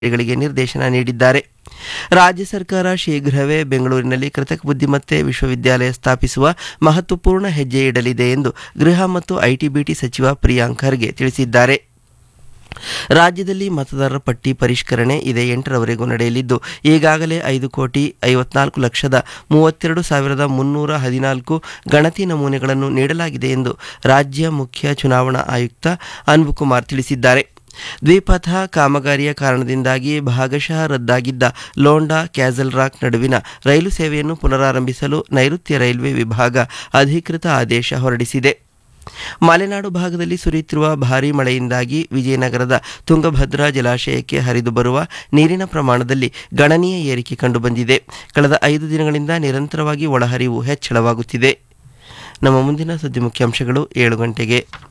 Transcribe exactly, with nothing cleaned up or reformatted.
ಗಳಿಗೆ ನಿರ್ದೇಶನ ನೀಡಿದ್ದಾರೆ. ರಾಜ್ಯ ಸರ್ಕಾರ ಶೀಘ್ರವೇ ಬೆಂಗಳೂರಿನಲ್ಲಿ ಕೃತಕ ಬುದ್ಧಿಮತ್ತೆ ವಿಶ್ವವಿದ್ಯಾಲಯ ಸ್ಥಾಪಿಸುವ ಮಹತ್ವಪೂರ್ಣ ಹೆಜ್ಜೆ ಇಡಲಿದೆ ಎಂದು ಗೃಹ ಮತ್ತು ಐಟಿ ಬಿಟಿ ಸಚಿವ ಪ್ರಿಯಾಂಕ್ ಖರ್ಗೆ ತಿಳಿಸಿದ್ದಾರೆ. ರಾಜ್ಯದಲ್ಲಿ ಮತದಾರರ ಪಟ್ಟಿ ಪರಿಷ್ಕರಣೆ ಇದೇ ಎಂಟರವರೆಗೂ ನಡೆಯಲಿದ್ದು, ಈಗಾಗಲೇ ಐದು ಕೋಟಿ ಐವತ್ನಾಲ್ಕು ಲಕ್ಷದ ಮೂವತ್ತೆರಡು ಸಾವಿರದ ಮುನ್ನೂರ ಹದಿನಾಲ್ಕು ಗಣತಿ ನಮೂನೆಗಳನ್ನು ನೀಡಲಾಗಿದೆ ಎಂದು ರಾಜ್ಯ ಮುಖ್ಯ ಚುನಾವಣಾ ಆಯುಕ್ತ ಅನ್ಬುಕುಮಾರ್ ತಿಳಿಸಿದ್ದಾರೆ. ದ್ವಿಪಥ ಕಾಮಗಾರಿಯ ಕಾರಣದಿಂದಾಗಿ ಭಾಗಶಃ ರದ್ದಾಗಿದ್ದ ಲೋಂಡಾ ಕ್ಯಾಸಲ್ರಾಕ್ ನಡುವಿನ ರೈಲು ಸೇವೆಯನ್ನು ಪುನರಾರಂಭಿಸಲು ನೈಋತ್ಯ ರೈಲ್ವೆ ವಿಭಾಗ ಅಧಿಕೃತ ಆದೇಶ ಹೊರಡಿಸಿದೆ. ಮಲೆನಾಡು ಭಾಗದಲ್ಲಿ ಸುರಿಯುತ್ತಿರುವ ಭಾರೀ ಮಳೆಯಿಂದಾಗಿ ವಿಜಯನಗರದ ತುಂಗಭದ್ರಾ ಜಲಾಶಯಕ್ಕೆ ಹರಿದು ಬರುವ ನೀರಿನ ಪ್ರಮಾಣದಲ್ಲಿ ಗಣನೀಯ ಏರಿಕೆ ಕಂಡುಬಂದಿದೆ. ಕಳೆದ ಐದು ದಿನಗಳಿಂದ ನಿರಂತರವಾಗಿ ಒಳಹರಿವು ಹೆಚ್ಚಳವಾಗುತ್ತಿದೆ. ನಮ್ಮ ಮುಂದಿನ ಸುದ್ದಿ ಮುಖ್ಯಾಂಶಗಳು ಏಳು ಗಂಟೆಗೆ.